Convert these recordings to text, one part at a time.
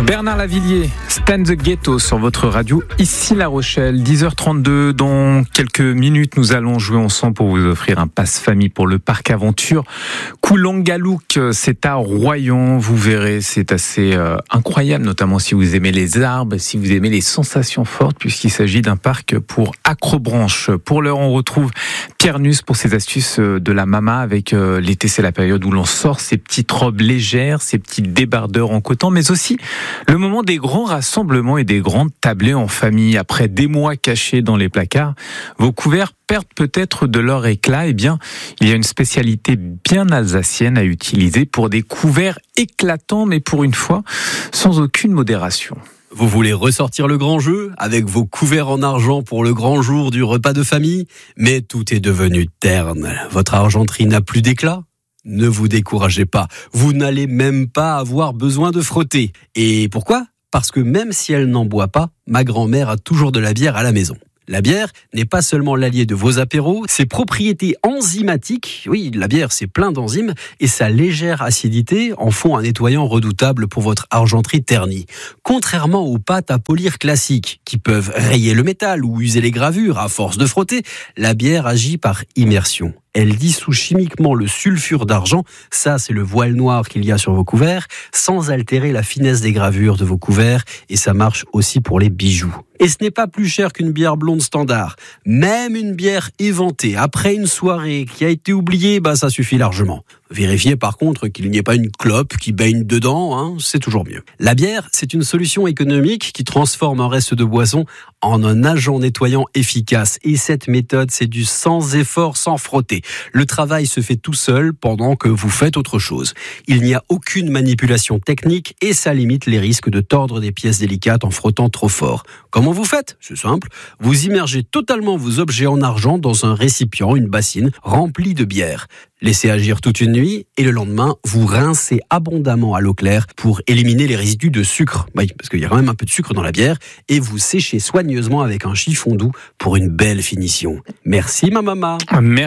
Bernard Lavilliers, Stand the Ghetto sur votre radio, ici La Rochelle, 10h32. Dans quelques minutes, nous allons jouer ensemble pour vous offrir un passe-famille pour le parc aventure Coulangalouk. C'est à Royan, vous verrez, c'est assez incroyable, notamment si vous aimez les arbres, si vous aimez les sensations fortes, puisqu'il s'agit d'un parc pour accrobranche. Pour l'heure, on retrouve Pierre Nuss pour ses astuces de la mama avec l'été, c'est la période où l'on sort ses petites robes légères, ses petits débardeurs en coton, mais aussi le moment des grands rassemblements et des grandes tablées en famille. Après des mois cachés dans les placards, vos couverts perdent peut-être de leur éclat. Eh bien, il y a une spécialité bien alsacienne à utiliser pour des couverts éclatants, mais pour une fois, sans aucune modération. Vous voulez ressortir le grand jeu avec vos couverts en argent pour le grand jour du repas de famille, mais tout est devenu terne. Votre argenterie n'a plus d'éclat ? Ne vous découragez pas, vous n'allez même pas avoir besoin de frotter. Et pourquoi ? Parce que même si elle n'en boit pas, ma grand-mère a toujours de la bière à la maison. La bière n'est pas seulement l'allié de vos apéros, ses propriétés enzymatiques, oui, la bière c'est plein d'enzymes, et sa légère acidité en font un nettoyant redoutable pour votre argenterie ternie. Contrairement aux pâtes à polir classiques, qui peuvent rayer le métal ou user les gravures à force de frotter, la bière agit par immersion. Elle dissout chimiquement le sulfure d'argent, ça c'est le voile noir qu'il y a sur vos couverts, sans altérer la finesse des gravures de vos couverts, et ça marche aussi pour les bijoux. Et ce n'est pas plus cher qu'une bière blonde standard. Même une bière éventée après une soirée qui a été oubliée, ça suffit largement. Vérifiez par contre qu'il n'y ait pas une clope qui baigne dedans, c'est toujours mieux. La bière, c'est une solution économique qui transforme un reste de boisson en un agent nettoyant efficace. Et cette méthode, c'est du sans effort, sans frotter. Le travail se fait tout seul pendant que vous faites autre chose. Il n'y a aucune manipulation technique et ça limite les risques de tordre des pièces délicates en frottant trop fort. Comment vous faites ? C'est simple. Vous immergez totalement vos objets en argent dans un récipient, une bassine remplie de bière. Laissez agir toute une nuit et le lendemain, vous rincez abondamment à l'eau claire pour éliminer les résidus de sucre. Oui, parce qu'il y a quand même un peu de sucre dans la bière. Et vous séchez soigneusement avec un chiffon doux pour une belle finition. Merci ma maman.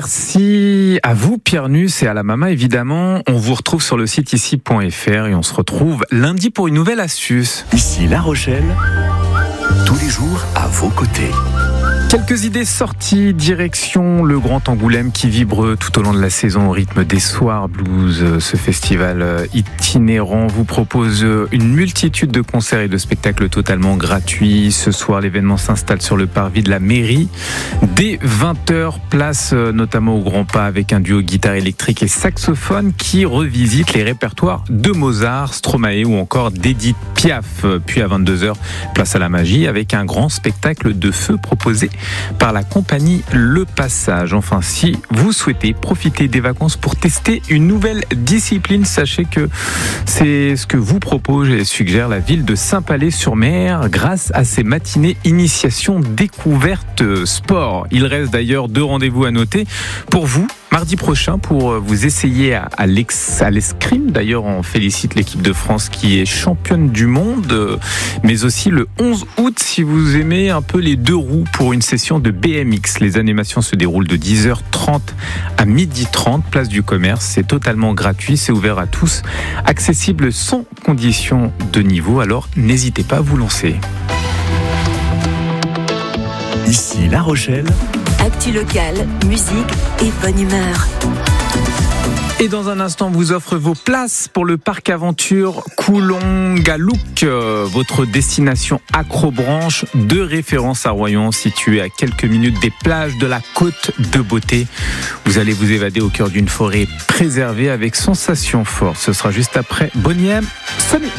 Merci à vous Pierre Nuss et à la mama évidemment. On vous retrouve sur le site ici.fr et on se retrouve lundi pour une nouvelle astuce. Ici La Rochelle, tous les jours à vos côtés. Quelques idées sorties, direction le Grand Angoulême qui vibre tout au long de la saison au rythme des soirs blues. Ce festival itinérant vous propose une multitude de concerts et de spectacles totalement gratuits. Ce soir, l'événement s'installe sur le parvis de la mairie. Dès 20h, place notamment au Grand Pas avec un duo guitare électrique et saxophone qui revisite les répertoires de Mozart, Stromae ou encore d'Edith Piaf. Puis à 22h, place à la magie avec un grand spectacle de feu proposé par la compagnie Le Passage. Enfin, si vous souhaitez profiter des vacances pour tester une nouvelle discipline, sachez que c'est ce que vous propose et suggère la ville de Saint-Palais-sur-Mer grâce à ses matinées initiation découverte sport. Il reste d'ailleurs 2 rendez-vous à noter pour vous. Mardi prochain pour vous essayer à l'escrime. D'ailleurs, on félicite l'équipe de France qui est championne du monde. Mais aussi le 11 août, si vous aimez un peu les 2 roues pour une session de BMX. Les animations se déroulent de 10h30 à 12h30, place du Commerce. C'est totalement gratuit, c'est ouvert à tous. Accessible sans condition de niveau, alors n'hésitez pas à vous lancer. Ici La Rochelle. Actu locale, musique et bonne humeur. Et dans un instant, on vous offre vos places pour le parc aventure Coulangalouk, votre destination accrobranche de référence à Royan, située à quelques minutes des plages de la Côte de Beauté. Vous allez vous évader au cœur d'une forêt préservée avec sensation forte. Ce sera juste après Bonnie M. Sonic.